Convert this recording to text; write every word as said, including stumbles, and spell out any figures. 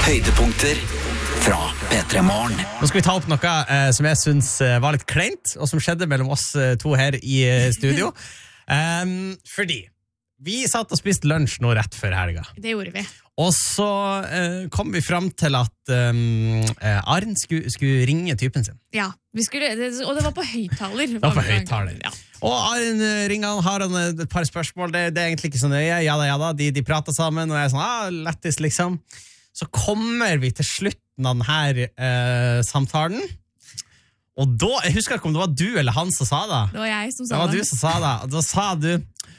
Høydepunkter fra P tre Morgen. Nå skal vi ta opp noe eh, som jeg synes eh, var litt kleint, og som skjedde mellom oss eh, to her i eh, studio. um, fordi vi satt og spiste lunsj nå rett før helga. Det gjorde vi. Og så eh, kom vi frem til at um, eh, Arn skulle, skulle ringe typen sin. Ja, vi skulle, det, og det var på høyttaler. Det var på høyttaler. Ja. Og Arn eh, ringer, han har han et par spørsmål, det, det er egentlig ikke så nøye, ja da, ja da, de, de prater sammen, og jeg er sånn, ah, lettis liksom. Så kommer vi til slutten av denne eh, samtalen, og da, jeg husker ikke om det var du eller han som sa det. Det var jeg som Det sa var det. du som sa det, og da sa du,